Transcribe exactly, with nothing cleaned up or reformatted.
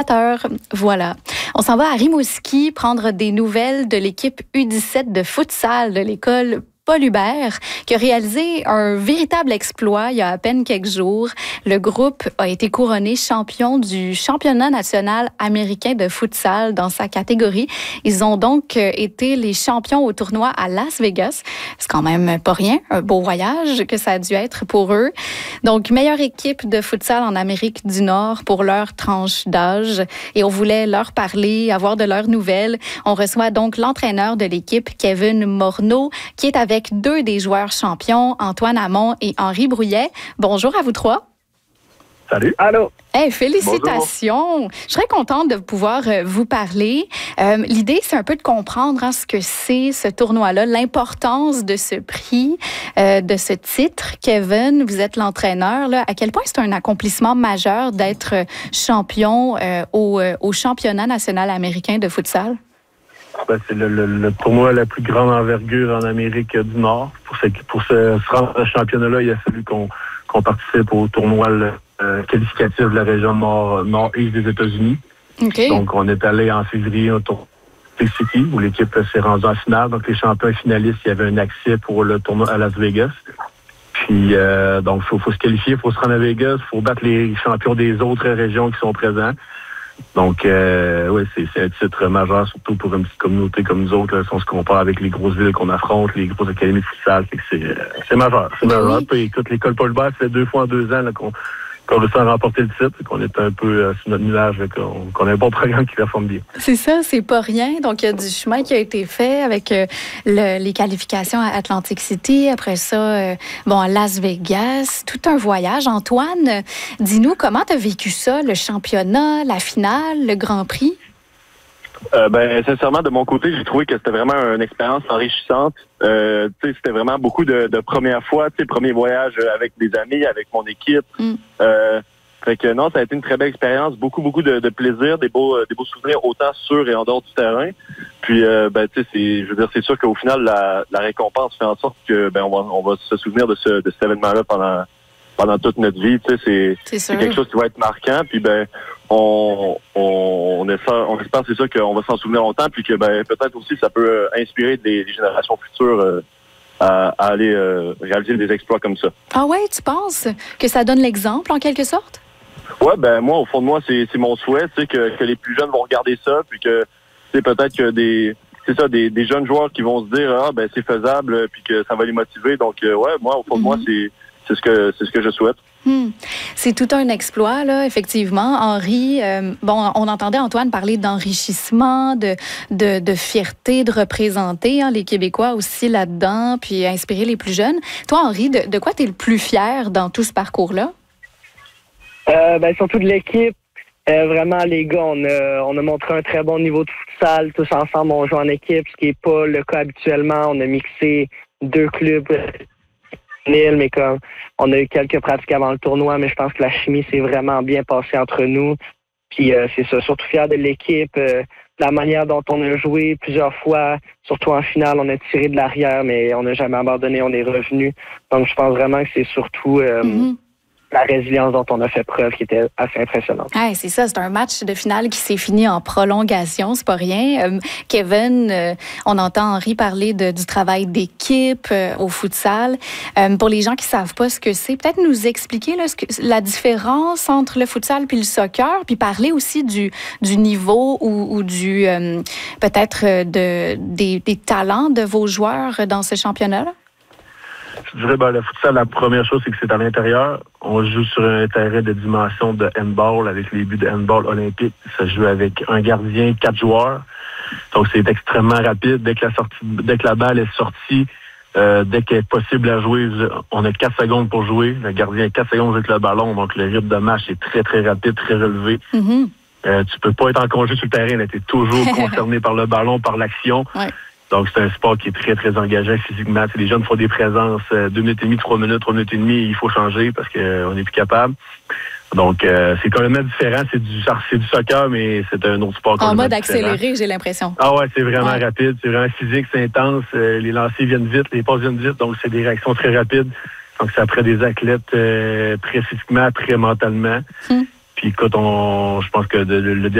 sept heures. Voilà. On s'en va à Rimouski prendre des nouvelles de l'équipe U dix-sept de futsal de l'école Paul Hubert, qui a réalisé un véritable exploit il y a à peine quelques jours. Le groupe a été couronné champion du championnat national américain de futsal dans sa catégorie. Ils ont donc été les champions au tournoi à Las Vegas. C'est quand même pas rien, un beau voyage que ça a dû être pour eux. Donc, meilleure équipe de futsal en Amérique du Nord pour leur tranche d'âge. Et on voulait leur parler, avoir de leurs nouvelles. On reçoit donc l'entraîneur de l'équipe, Kevin Morneau, qui est avec deux des joueurs champions, Antoine Hamon et Henri Brouillet. Bonjour à vous trois. Salut. Allô. Hey, félicitations. Bonjour. Je serais contente de pouvoir euh, vous parler. Euh, l'idée, c'est un peu de comprendre hein, ce que c'est ce tournoi-là, l'importance de ce prix, euh, de ce titre. Kevin, vous êtes l'entraîneur. Là. À quel point c'est un accomplissement majeur d'être champion euh, au, euh, au championnat national américain de futsal? Ben, c'est le, le, le tournoi la plus grande envergure en Amérique du Nord. Pour ce, pour ce, se rendre à ce championnat-là, il a fallu qu'on, qu'on participe au tournoi euh, qualificatif de la région nord, nord-est des États-Unis. Okay. Donc, on est allé en février au tournoi City, où l'équipe s'est rendue en finale. Donc, les champions finalistes, il y avait un accès pour le tournoi à Las Vegas. Puis, euh, donc, il faut, faut se qualifier, il faut se rendre à Vegas, il faut battre les champions des autres régions qui sont présents. Donc, euh, oui, c'est, c'est un titre majeur, surtout pour une petite communauté comme nous autres. Là, si on se compare avec les grosses villes qu'on affronte, les grosses académies de futsal, c'est, c'est, c'est majeur. C'est ben majeur. Oui. Puis, écoute, l'école Paul Hubert, ça fait deux fois en deux ans là, qu'on, qu'on réussit à remporter le titre, qu'on est un peu euh, sur notre nuage, là, qu'on, qu'on a un bon programme qui performe bien. C'est ça, c'est pas rien. Donc, il y a du chemin qui a été fait avec euh, le, les qualifications à Atlantic City. Après ça, euh, bon, à Las Vegas. Tout un voyage. Antoine, euh, dis-nous, comment tu as vécu ça, le championnat, la finale, le Grand Prix? Euh, ben, sincèrement, de mon côté, j'ai trouvé que c'était vraiment une expérience enrichissante. Euh, tu sais, c'était vraiment beaucoup de, de premières fois, tu sais, premier voyage avec des amis, avec mon équipe. Mm. Euh, fait que non, ça a été une très belle expérience, beaucoup, beaucoup de, de plaisir, des beaux, des beaux souvenirs autant sur et en dehors du terrain. Puis, euh, ben, tu sais, c'est, je veux dire, c'est sûr qu'au final, la, la récompense fait en sorte que, ben, on va, on va se souvenir de ce, de cet événement-là pendant, pendant toute notre vie. Tu sais, c'est, c'est, c'est quelque chose qui va être marquant. Puis, ben, on, on, on espère, on espère, c'est ça, qu'on va s'en souvenir longtemps, puis que, ben, peut-être aussi, ça peut inspirer des, des générations futures euh, à, à aller euh, réaliser des exploits comme ça. Ah ouais, tu penses que ça donne l'exemple, en quelque sorte? Ouais, ben, moi, au fond de moi, c'est, c'est mon souhait, tu sais, que, que les plus jeunes vont regarder ça, puis que, tu sais, peut-être que des, c'est ça, des, des jeunes joueurs qui vont se dire, ah, ben, c'est faisable, puis que ça va les motiver. Donc, euh, ouais, moi, au fond de mm-hmm. moi, c'est, c'est ce que, c'est ce que je souhaite. Hmm. C'est tout un exploit, là, effectivement. Henri, euh, bon, on entendait Antoine parler d'enrichissement, de, de, de fierté, de représenter hein, les Québécois aussi là-dedans, puis inspirer les plus jeunes. Toi, Henri, de, de quoi tu es le plus fier dans tout ce parcours-là? Euh, ben, surtout de l'équipe. Euh, vraiment, les gars, on a, on a montré un très bon niveau de futsal. Tous ensemble, on joue en équipe, ce qui n'est pas le cas habituellement. On a mixé deux clubs. Mais comme on a eu quelques pratiques avant le tournoi, mais je pense que la chimie s'est vraiment bien passée entre nous. Puis euh, c'est ça, surtout fier de l'équipe, euh, la manière dont on a joué plusieurs fois, surtout en finale, on a tiré de l'arrière, mais on n'a jamais abandonné, on est revenu. Donc je pense vraiment que c'est surtout euh, mm-hmm. la résilience dont on a fait preuve qui était assez impressionnante. Ouais, c'est ça, c'est un match de finale qui s'est fini en prolongation, c'est pas rien. Euh, Kevin, euh, on entend Henri parler de, du travail d'équipe euh, au futsal. Euh, pour les gens qui savent pas ce que c'est, peut-être nous expliquer là, ce que, la différence entre le futsal puis le soccer, puis parler aussi du, du niveau ou, ou du euh, peut-être de, des, des talents de vos joueurs dans ce championnat-là. Je dirais, ben, le futsal, la première chose, c'est que c'est à l'intérieur. On joue sur un terrain de dimension de handball avec les buts de handball olympique. Ça joue avec un gardien, quatre joueurs. Donc, c'est extrêmement rapide. Dès que la sortie, dès que la balle est sortie, euh, dès qu'elle est possible à jouer, on a quatre secondes pour jouer. Le gardien a quatre secondes avec le ballon. Donc, le rythme de match est très, très rapide, très relevé. Mm-hmm. Euh, tu peux pas être en congé sur le terrain. Tu es toujours concerné par le ballon, par l'action. Ouais. Donc, c'est un sport qui est très, très engageant physiquement. T'sais, les jeunes font des présences euh, deux minutes et demie, trois minutes, trois minutes et demie, il faut changer parce qu'on euh, n'est plus capable. Donc, euh, c'est complètement différent. C'est du, c'est du soccer, mais c'est un autre sport. En mode accéléré, j'ai l'impression. Ah ouais, c'est vraiment ouais. rapide. C'est vraiment physique, c'est intense. Euh, les lancers viennent vite, les passes viennent vite. Donc, c'est des réactions très rapides. Donc, ça prend des athlètes euh, très physiquement, très mentalement. Hum. Puis, écoute, on, je pense que de, de, le